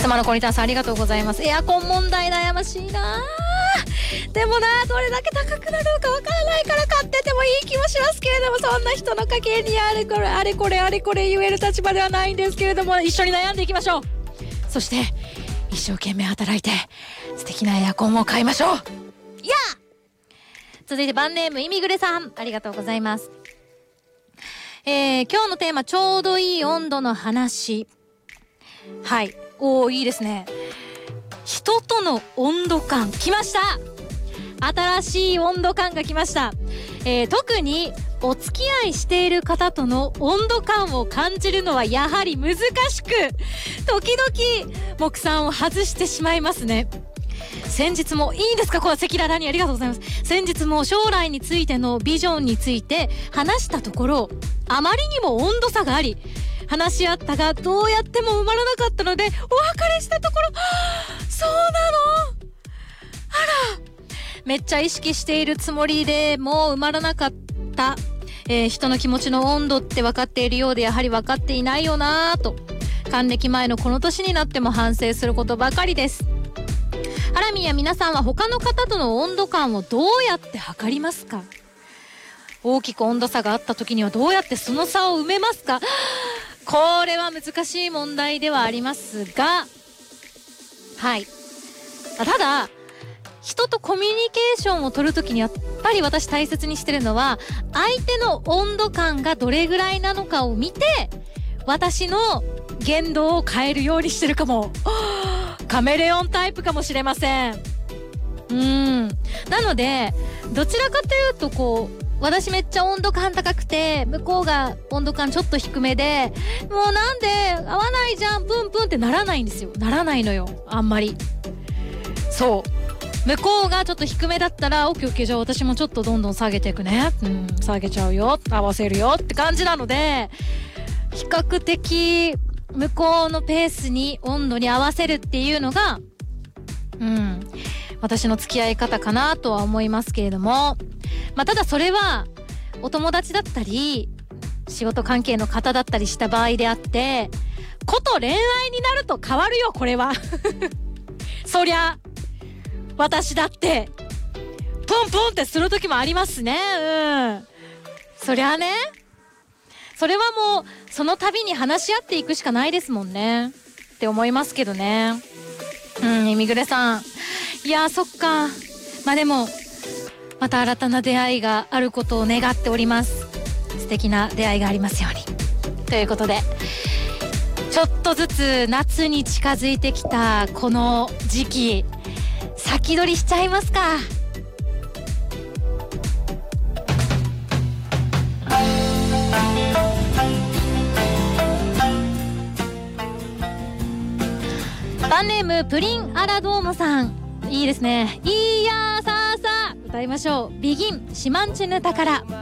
妻のコニタンさんありがとうございます。エアコン問題悩ましいな。でもな、どれだけ高くなるのかわからないから買っててもいい気もしますけれども、そんな人の家計にあれこれ言える立場ではないんですけれども、一緒に悩んでいきましょう。そして一生懸命働いて素敵なエアコンを買いましょう。いや続いてバンネームイミグレさん、ありがとうございます。今日のテーマ、ちょうどいい温度の話。はい、いいですね。人との温度感来ました。新しい温度感が来ました。特にお付き合いしている方との温度感を感じるのはやはり難しく、時々目算を外してしまいますね。先日もいいですか、この赤裸々にありがとうございます。先日も将来についてのビジョンについて話したところ、あまりにも温度差があり、話し合ったがどうやっても埋まらなかったのでお別れしたところ、そうなの、あら、めっちゃ意識しているつもりでもう埋まらなかった、人の気持ちの温度って分かっているようでやはり分かっていないよなぁと、還暦前のこの年になっても反省することばかりです。ハラミーや皆さんは他の方との温度感をどうやって測りますか？大きく温度差があった時にはどうやってその差を埋めますか？これは難しい問題ではありますが、はい、ただ人とコミュニケーションを取るときにやっぱり私大切にしてるのは、相手の温度感がどれぐらいなのかを見て私の言動を変えるようにしてるかも。カメレオンタイプかもしれません。なのでどちらかというとこう、私めっちゃ温度感高くて向こうが温度感ちょっと低めで、もうなんで合わないじゃんプンプンってならないんですよ。ならないのよ、あんまり。そう向こうがちょっと低めだったらオッケーオッケー、じゃあ私もちょっとどんどん下げていくね、下げちゃうよ、合わせるよって感じなので、比較的向こうのペースに温度に合わせるっていうのが私の付き合い方かなとは思いますけれども、ただそれはお友達だったり仕事関係の方だったりした場合であって、こと恋愛になると変わるよ、これはそりゃ私だってポンポンってする時もありますね。そりゃね、それはもうその度に話し合っていくしかないですもんねって思いますけどね。イミグレさん、いやそっか、でもまた新たな出会いがあることを願っております。素敵な出会いがありますようにということで、ちょっとずつ夏に近づいてきたこの時期、先取りしちゃいますか。バンネームプリンアラドームさん、いいですね。いやーさーさー歌いましょう。ビギンシマンチュヌタから。